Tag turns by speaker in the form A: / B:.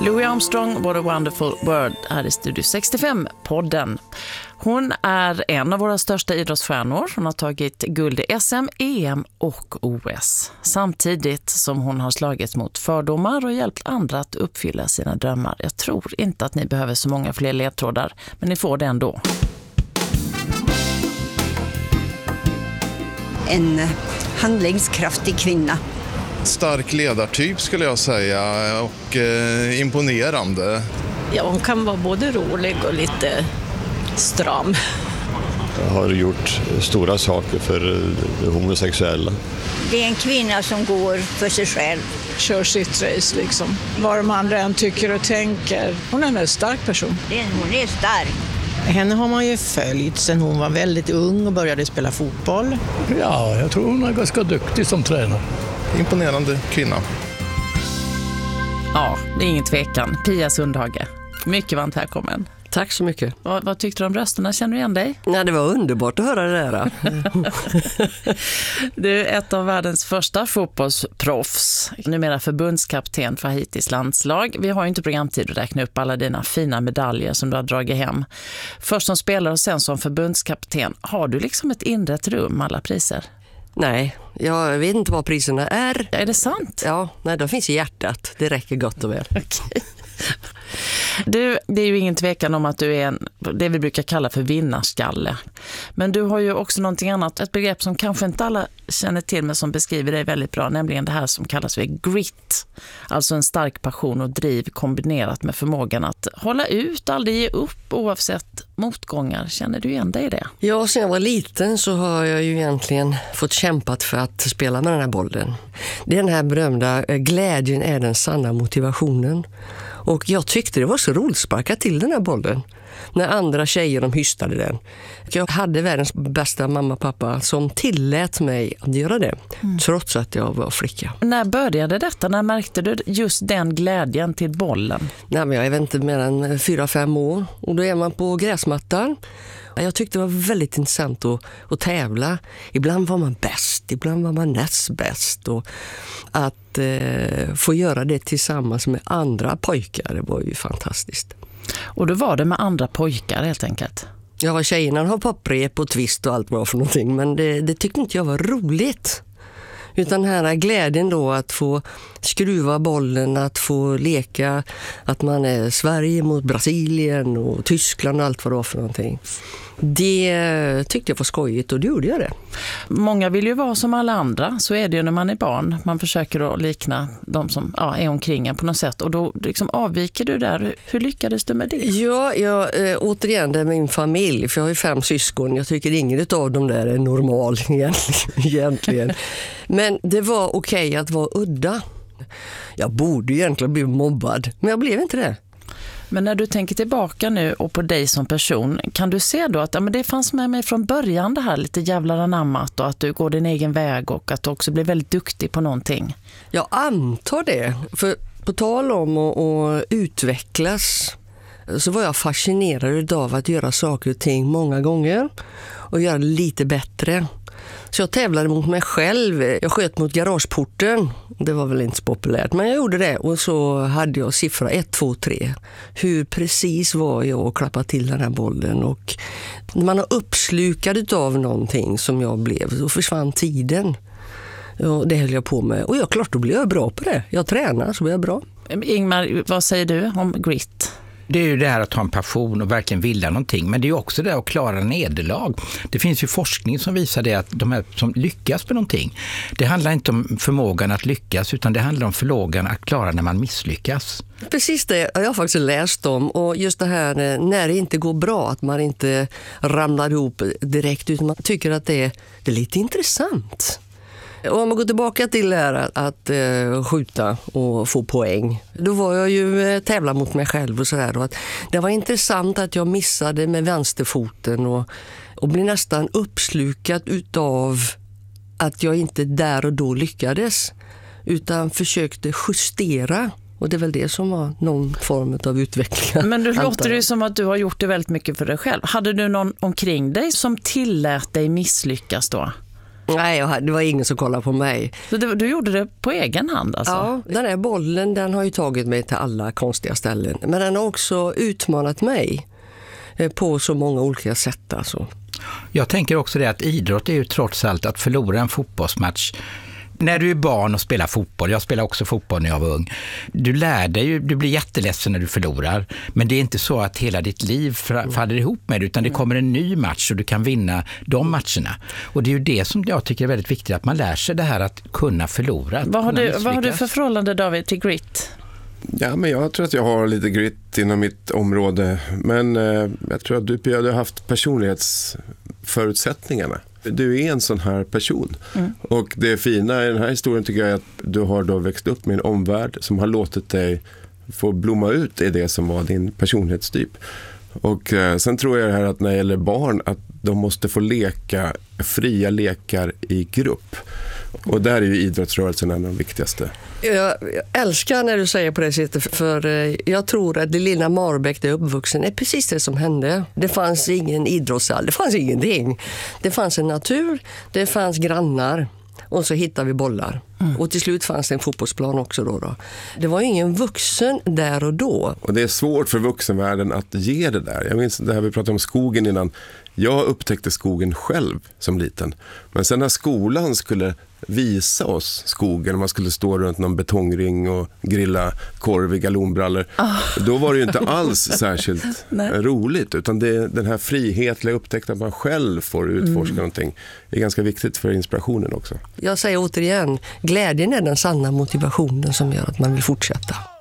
A: Louis Armstrong, What a Wonderful World, här i Studio 65-podden. Hon är en av våra största idrottsstjärnor. Hon har tagit guld i SM, EM och OS. Samtidigt som hon har slagit mot fördomar och hjälpt andra att uppfylla sina drömmar. Jag tror inte att ni behöver så många fler ledtrådar, men ni får det ändå.
B: En handlingskraftig kvinna.
C: Stark ledartyp skulle jag säga och imponerande.
D: Ja, hon kan vara både rolig och lite stram.
E: Jag har gjort stora saker för homosexuella.
B: Det är en kvinna som går för sig själv.
D: Kör sitt race liksom. Vad de andra än tycker och tänker. Hon är en stark person.
B: Hon är stark.
F: Henne har man ju följt sedan hon var väldigt ung och började spela fotboll.
G: Ja, jag tror hon är ganska duktig som tränare.
C: Imponerande kvinna.
A: Ja, det är ingen tvekan. Pia Sundhage. Mycket varmt välkommen.
H: Tack så mycket.
A: Vad tyckte du om rösterna? Känner du igen dig?
H: Ja, det var underbart att höra det där.
A: Du är ett av världens första fotbollsproffs. Numera förbundskapten för Haitis landslag. Vi har ju inte programtid att räkna upp alla dina fina medaljer som du har dragit hem. Först som spelare och sen som förbundskapten. Har du liksom ett inrett rum med alla priser?
H: Nej, jag vet inte vad priserna är.
A: Är det sant?
H: Ja, nej, de finns i hjärtat. Det räcker gott och väl.
A: Okej. Du, det är ju ingen tvekan om att du är det vi brukar kalla för vinnarskalle. Men du har ju också någonting annat, ett begrepp som kanske inte alla känner till men som beskriver dig väldigt bra, nämligen det här som kallas för grit. Alltså en stark passion och driv kombinerat med förmågan att hålla ut, aldrig ge upp oavsett motgångar. Känner du igen dig i det?
H: Ja, sen jag var liten så har jag ju egentligen fått kämpat för att spela med den här bollen. Den här berömda glädjen är den sanna motivationen. Och jag tyckte det var så roligt att sparka till den här bollen när andra tjejer de hystade den. Jag hade världens bästa mamma och pappa som tillät mig att göra det, trots att jag var flicka.
A: När började detta? När märkte du just den glädjen till bollen?
H: Nej, men jag vet inte, mer än 4-5 år. Och då är man på gräsmattan. Jag tyckte det var väldigt intressant att tävla. Ibland var man bäst, ibland var man näst bäst. Och att få göra det tillsammans med andra pojkar, det var ju fantastiskt.
A: Och då var det med andra pojkar helt enkelt?
H: Ja, tjejerna har popprep och twist och allt vad för någonting. Men det tyckte inte jag var roligt. Utan den här glädjen då att få skruva bollen, att få leka, att man är Sverige mot Brasilien och Tyskland och allt vad det var för någonting. Det tyckte jag var skojigt och då gjorde jag det.
A: Många vill ju vara som alla andra, så är det ju när man är barn. Man försöker att likna de som är omkring en på något sätt och då liksom avviker du där. Hur lyckades du med det?
H: Ja, återigen det är min familj, för jag har ju 5 syskon. Jag tycker ingen av dem där är normal egentligen. Men det var okej att vara udda. Jag borde egentligen bli mobbad, men jag blev inte det.
A: Men när du tänker tillbaka nu och på dig som person, kan du se då att men det fanns med mig från början det här lite jävlar anammat och att du går din egen väg och att du också blir väldigt duktig på någonting?
H: Jag antar det, för på tal om att utvecklas så var jag fascinerad av att göra saker och ting många gånger och göra det lite bättre. Så jag tävlade mot mig själv. Jag sköt mot garageporten. Det var väl inte så populärt, men jag gjorde det. Och så hade jag siffra 1, 2, 3. Hur precis var jag att klappa till den här bollen. Och när man har uppslukad av någonting som jag blev, så försvann tiden. Och det höll jag på med. Och klart, då blev jag bra på det. Jag tränar så blir jag bra.
A: Ingmar, vad säger du om grit?
I: Det är ju det här att ha en passion och verkligen vilja någonting. Men det är ju också det att klara nederlag. Det finns ju forskning som visar det att de här som lyckas med någonting, det handlar inte om förmågan att lyckas utan det handlar om förmågan att klara när man misslyckas.
H: Precis det har jag faktiskt läst om. Och just det här när det inte går bra, att man inte ramlar ihop direkt utan man tycker att det är lite intressant. Och om man går tillbaka till det här att skjuta och få poäng, då var jag ju tävla mot mig själv och sådär. Och att det var intressant att jag missade med vänsterfoten och blev nästan uppslukad utav att jag inte där och då lyckades utan försökte justera. Och det är väl det som var någon form av utveckling.
A: Men du låter det som att du har gjort det väldigt mycket för dig själv. Hade du någon omkring dig som tillät dig misslyckas då?
H: Nej, det var ingen som kollade på mig.
A: Så du gjorde det på egen hand alltså?
H: Ja, den här bollen, den har ju tagit mig till alla konstiga ställen. Men den har också utmanat mig på så många olika sätt alltså.
I: Jag tänker också det att idrott är ju trots allt att förlora en fotbollsmatch. När du är barn och spelar fotboll, jag spelar också fotboll när jag var ung, du lär dig ju, du blir jätteledsen när du förlorar, men det är inte så att hela ditt liv faller ihop med det, utan det kommer en ny match och du kan vinna de matcherna. Och det är ju det som jag tycker är väldigt viktigt, att man lär sig det här att kunna förlora.
A: Vad har du för förhållande, David, till grit?
J: Ja, men jag tror att jag har lite grit inom mitt område, men jag tror att du har haft personlighetsförutsättningarna. Du är en sån här person. Och det fina i den här historien tycker jag är att du har då växt upp med en omvärld som har låtit dig få blomma ut i det som var din personlighetstyp. Och sen tror jag det här att när det gäller barn att de måste få leka fria lekar i grupp. Och där är ju idrottsrörelsen en av de viktigaste.
H: Jag älskar när du säger på det sättet, för jag tror att det lilla Marbäck där uppvuxen är precis det som hände. Det fanns ingen idrottshall, det fanns ingenting. Det fanns en natur, det fanns grannar och så hittade vi bollar. Och till slut fanns det en fotbollsplan också då. Det var ingen vuxen där och då.
J: Och det är svårt för vuxenvärlden att ge det där. Jag minns det här vi pratade om skogen innan. Jag upptäckte skogen själv som liten. Men sen när skolan skulle visa oss skogen, man skulle stå runt någon betongring och grilla korv i galonbrallor, då var det ju inte alls särskilt roligt, utan den här frihetliga upptäckten att man själv får utforska någonting är ganska viktigt för inspirationen också.
H: Jag säger återigen, glädjen är den sanna motivationen som gör att man vill fortsätta.